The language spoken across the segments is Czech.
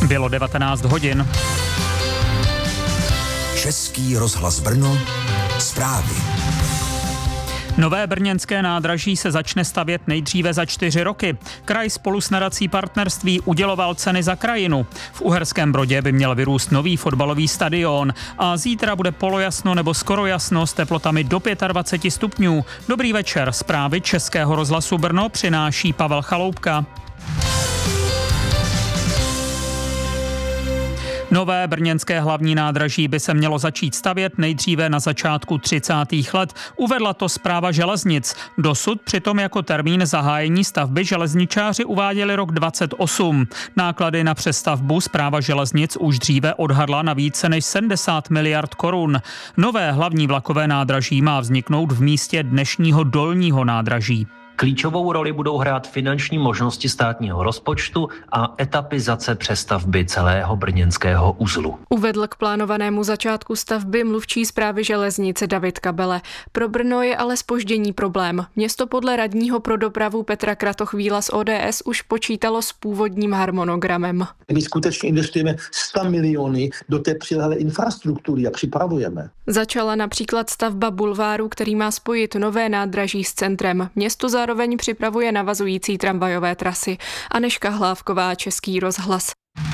Bylo 19 hodin. Český rozhlas Brno, zprávy. Nové brněnské nádraží se začne stavět nejdříve za 4 roky. Kraj spolu s nadací Partnerství uděloval ceny za krajinu. V Uherském Brodě by měl vyrůst nový fotbalový stadion a zítra bude polojasno nebo skoro jasno s teplotami do 25 stupňů. Dobrý večer, zprávy Českého rozhlasu Brno přináší Pavel Chaloupka. Nové brněnské hlavní nádraží by se mělo začít stavět nejdříve na začátku 30. let. Uvedla to Správa železnic. Dosud přitom jako termín zahájení stavby železničáři uváděli rok 28. Náklady na přestavbu Správa železnic už dříve odhadla na více než 70 miliard korun. Nové hlavní vlakové nádraží má vzniknout v místě dnešního dolního nádraží. Klíčovou roli budou hrát finanční možnosti státního rozpočtu a etapizace přestavby celého brněnského uzlu. Uvedl k plánovanému začátku stavby mluvčí Správy železnice David Kabele. Pro Brno je ale zpoždění problém. Město podle radního pro dopravu Petra Kratochvíla z ODS už počítalo s původním harmonogramem. My skutečně investujeme 100 miliony do té přilehlé infrastruktury a připravujeme. Začala například stavba bulváru, který má spojit nové nádraží s centrem. Město zároveň připravuje navazující tramvajové trasy. Anežka Hlávková, Český rozhlas.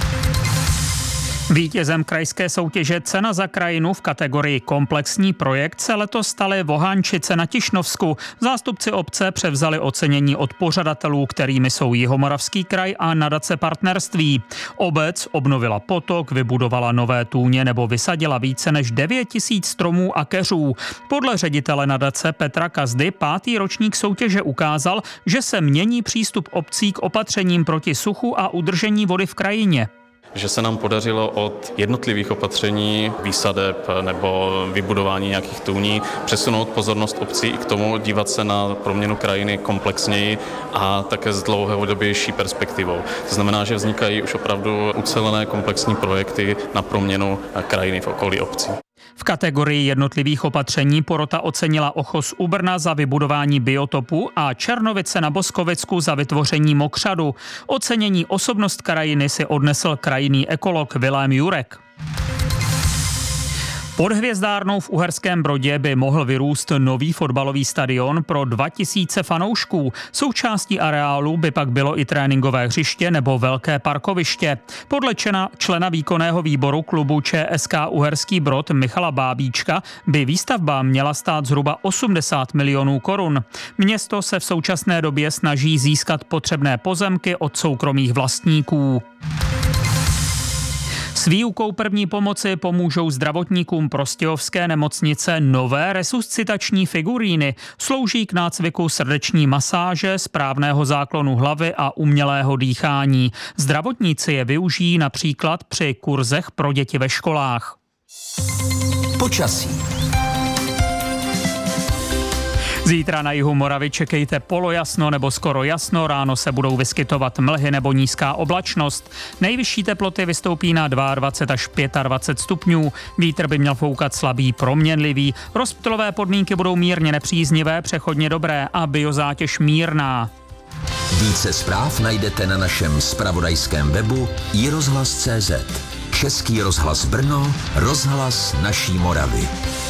Vítězem krajské soutěže Cena za krajinu v kategorii komplexní projekt se letos staly Vohánčice na Tišnovsku. Zástupci obce převzali ocenění od pořadatelů, kterými jsou Jihomoravský kraj a nadace Partnerství. Obec obnovila potok, vybudovala nové tůně nebo vysadila více než 9 000 stromů a keřů. Podle ředitele nadace Petra Kazdy 5. ročník soutěže ukázal, že se mění přístup obcí k opatřením proti suchu a udržení vody v krajině. Že se nám podařilo od jednotlivých opatření, výsadeb nebo vybudování nějakých tůní přesunout pozornost obcí i k tomu dívat se na proměnu krajiny komplexněji a také s dlouhodobější perspektivou. To znamená, že vznikají už opravdu ucelené komplexní projekty na proměnu krajiny v okolí obcí. V kategorii jednotlivých opatření porota ocenila Ochos u Brna za vybudování biotopu a Černovice na Boskovicku za vytvoření mokřadu. Ocenění osobnost krajiny si odnesl krajinný ekolog Vilém Jurek. Pod hvězdárnou v Uherském Brodě by mohl vyrůst nový fotbalový stadion pro 2000 fanoušků. Součástí areálu by pak bylo i tréninkové hřiště nebo velké parkoviště. Podle člena výkonného výboru klubu ČSK Uherský Brod Michala Bábíčka by výstavba měla stát zhruba 80 milionů korun. Město se v současné době snaží získat potřebné pozemky od soukromých vlastníků. S výukou první pomoci pomůžou zdravotníkům prostějovské nemocnice nové resuscitační figuríny. Slouží k nácviku srdeční masáže, správného záklonu hlavy a umělého dýchání. Zdravotníci je využijí například při kurzech pro děti ve školách. Počasí. Zítra na jihu Moravy čekejte polojasno nebo skoro jasno, ráno se budou vyskytovat mlhy nebo nízká oblačnost. Nejvyšší teploty vystoupí na 22 až 25 stupňů, vítr by měl foukat slabý proměnlivý, rozptylové podmínky budou mírně nepříznivé, přechodně dobré a biozátěž mírná. Více zpráv najdete na našem zpravodajském webu iRozhlas.cz. Český rozhlas Brno, rozhlas naší Moravy.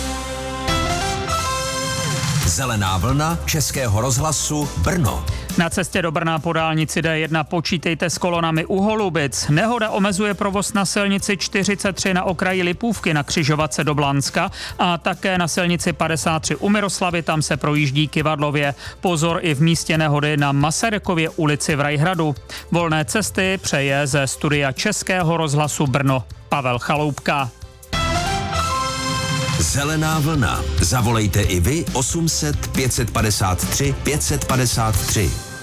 Zelená vlna Českého rozhlasu Brno. Na cestě do Brna po dálnici D1 počítejte s kolonami u Holubic. Nehoda omezuje provoz na silnici 43 na okraji Lipůvky na křižovatce do Blanska a také na silnici 53 u Miroslavy, tam se projíždí kyvadlově. Pozor i v místě nehody na Masarykově ulici v Rajhradu. Volné cesty přeje ze studia Českého rozhlasu Brno Pavel Chaloupka. Zelená vlna. Zavolejte i vy 800 553 553.